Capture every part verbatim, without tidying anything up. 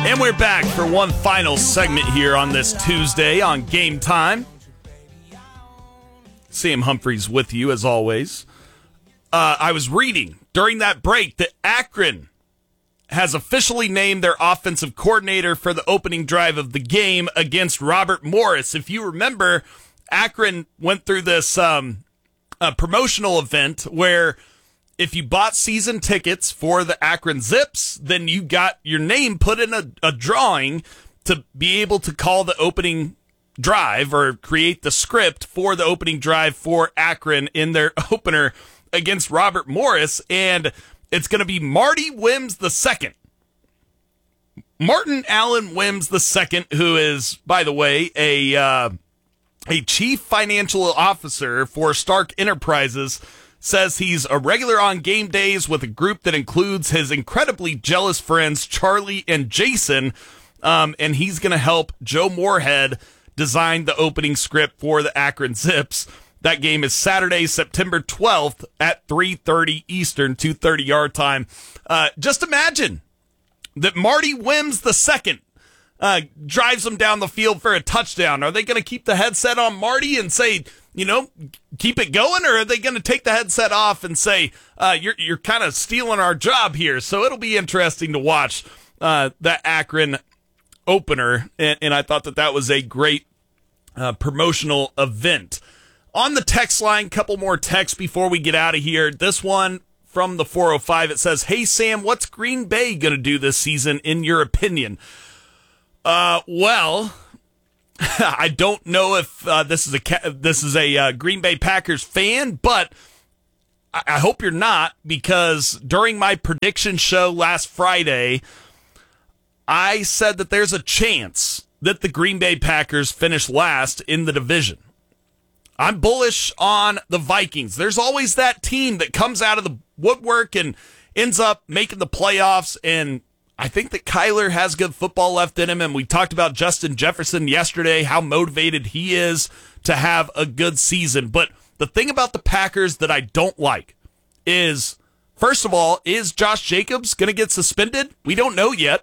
And we're back for one final segment here on this Tuesday on Game Time. Sam Humphreys with you, as always. Uh, I was reading during that break that Akron has officially named their offensive coordinator for the opening drive of the game against Robert Morris. If you remember, Akron went through this um, uh, promotional event where if you bought season tickets for the Akron Zips, then you got your name put in a, a drawing to be able to call the opening drive or create the script for the opening drive for Akron in their opener against Robert Morris. And it's going to be Marty Wims the second. Martin Allen Wims the second, who is, by the way, a uh, a chief financial officer for Stark Enterprises, says he's a regular on game days with a group that includes his incredibly jealous friends Charlie and Jason, um, and he's going to help Joe Moorhead design the opening script for the Akron Zips. That game is Saturday, September twelfth at three thirty Eastern, two thirty our time. Uh, just imagine that Marty Wims the second uh, drives them down the field for a touchdown. Are they going to keep the headset on Marty and say, you know, keep it going, or are they going to take the headset off and say, uh, you're you're kind of stealing our job here? So it'll be interesting to watch uh, that Akron opener, and, and I thought that that was a great uh, promotional event. On the text line, couple more texts before we get out of here. This one from the four oh five, it says, "Hey, Sam, what's Green Bay going to do this season, in your opinion?" Uh, well... I don't know if uh, this is a this is a uh, Green Bay Packers fan, but I, I hope you're not, because during my prediction show last Friday, I said that there's a chance that the Green Bay Packers finish last in the division. I'm bullish on the Vikings. There's always that team that comes out of the woodwork and ends up making the playoffs, and I think that Kyler has good football left in him, and we talked about Justin Jefferson yesterday, how motivated he is to have a good season. But the thing about the Packers that I don't like is, first of all, is Josh Jacobs going to get suspended? We don't know yet.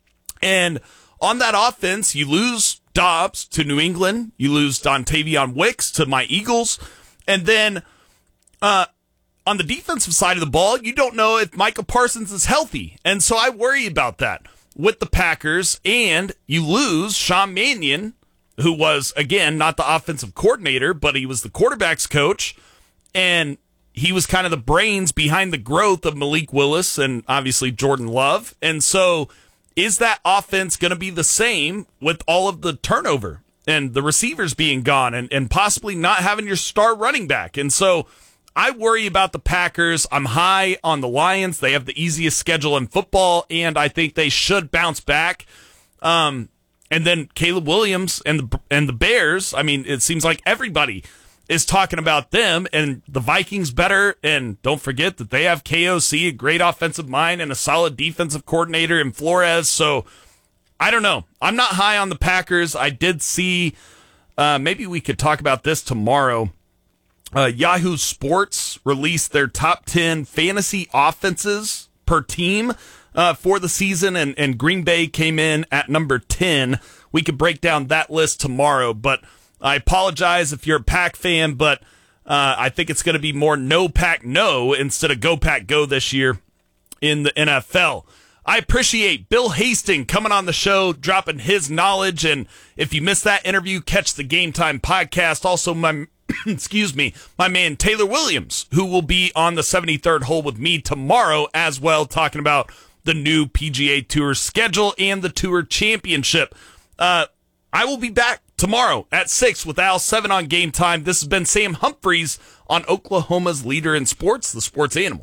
And on that offense, you lose Dobbs to New England, you lose Dontavion Wicks to my Eagles, and then uh on the defensive side of the ball, you don't know if Micah Parsons is healthy. And so I worry about that with the Packers. And you lose Sean Mannion, who was, again, not the offensive coordinator, but he was the quarterback's coach. And he was kind of the brains behind the growth of Malik Willis and obviously Jordan Love. And so is that offense going to be the same with all of the turnover and the receivers being gone and, and possibly not having your star running back? And so I worry about the Packers. I'm high on the Lions. They have the easiest schedule in football, and I think they should bounce back. Um, and then Caleb Williams and the and the Bears. I mean, it seems like everybody is talking about them, and the Vikings better. And don't forget that they have K O C, a great offensive mind, and a solid defensive coordinator in Flores. So I don't know. I'm not high on the Packers. I did see, uh, maybe we could talk about this tomorrow. Uh, Yahoo Sports released their top ten fantasy offenses per team uh, for the season, and, and Green Bay came in at number ten. We could break down that list tomorrow, but I apologize if you're a Pack fan, but uh, I think it's going to be more no Pack no instead of go Pack go this year in the N F L. I appreciate Bill Hastings coming on the show, dropping his knowledge, and if you missed that interview, catch the Game Time podcast. Also, my excuse me, my man Taylor Williams, who will be on the seventy-third hole with me tomorrow as well, talking about the new P G A Tour schedule and the Tour Championship. Uh, I will be back tomorrow at six with Al seven on Game Time. This has been Sam Humphreys on Oklahoma's leader in sports, the Sports Animal.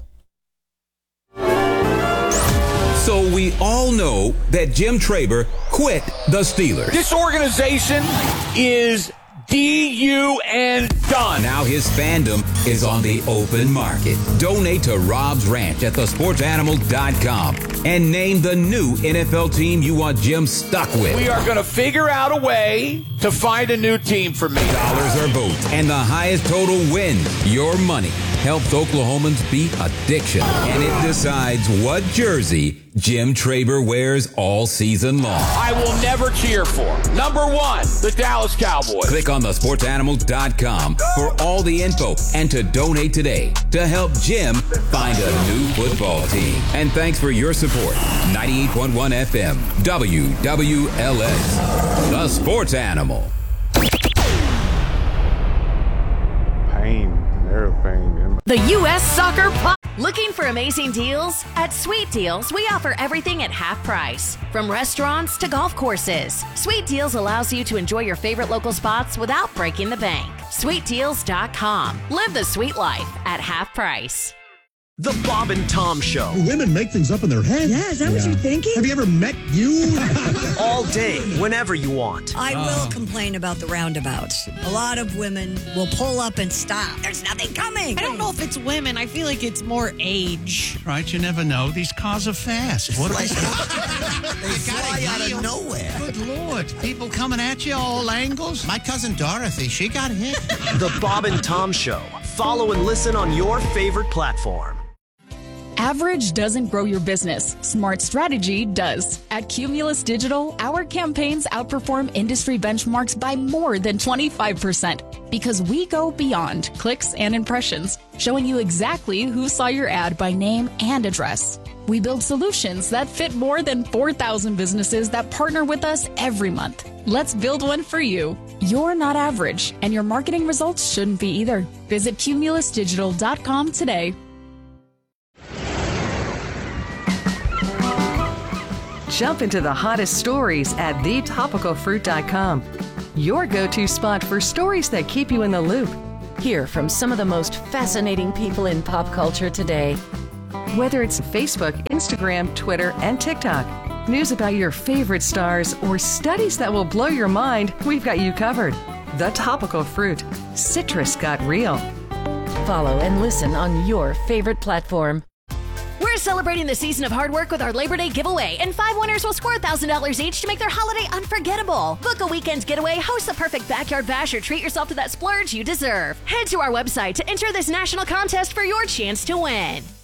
So we all know that Jim Traber quit the Steelers. This organization is D U N done. Now his fandom is on the open market. Donate to Rob's Ranch at the sports animal dot com and name the new N F L team you want Jim stuck with. We are going to figure out a way to find a new team for me. Dollars or votes, and the highest total wins. Your money helps Oklahomans beat addiction, and it decides what jersey Jim Traber wears all season long. I will never cheer for. Number one, the Dallas Cowboys. Click on the sports animal dot com for all the info and to donate today to help Jim find a new football team. And thanks for your support. ninety-eight point one F M, W W L S, the Sports Animal. Pain, nerve pain. The U S Soccer Pop. Looking for amazing deals? At Sweet Deals, we offer everything at half price. From restaurants to golf courses. Sweet Deals allows you to enjoy your favorite local spots without breaking the bank. sweet deals dot com. Live the sweet life at half price. The Bob and Tom Show. Women make things up in their head. Yeah, is that yeah. what you're thinking? Have you ever met you? All day, whenever you want. I oh. will complain about the roundabouts. A lot of women will pull up and stop. There's nothing coming. I don't know if it's women. I feel like it's more age. Right, you never know. These cars are fast. What are they? They fly out of nowhere. Good Lord. People coming at you all angles. My cousin Dorothy, she got hit. The Bob and Tom Show. Follow and listen on your favorite platform. Average doesn't grow your business. Smart strategy does. At Cumulus Digital, our campaigns outperform industry benchmarks by more than twenty-five percent because we go beyond clicks and impressions, showing you exactly who saw your ad by name and address. We build solutions that fit more than four thousand businesses that partner with us every month. Let's build one for you. You're not average, and your marketing results shouldn't be either. Visit cumulus digital dot com today. Jump into the hottest stories at the topical fruit dot com. Your go-to spot for stories that keep you in the loop. Hear from some of the most fascinating people in pop culture today. Whether it's Facebook, Instagram, Twitter, and TikTok, news about your favorite stars, or studies that will blow your mind, we've got you covered. The Topical Fruit. Citrus got real. Follow and listen on your favorite platform. We're celebrating the season of hard work with our Labor Day giveaway, and five winners will score one thousand dollars each to make their holiday unforgettable. Book a weekend getaway, host the perfect backyard bash, or treat yourself to that splurge you deserve. Head to our website to enter this national contest for your chance to win.